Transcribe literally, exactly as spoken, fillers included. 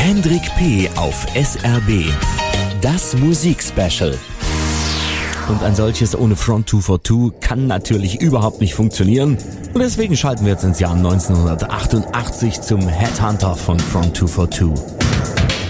Hendrik P. auf S R B. Das Musikspecial. Und ein solches ohne Front zwei vier zwei kann natürlich überhaupt nicht funktionieren. Und deswegen schalten wir jetzt ins Jahr neunzehnhundertachtundachtzig zum Headhunter von Front zwei vier zwei.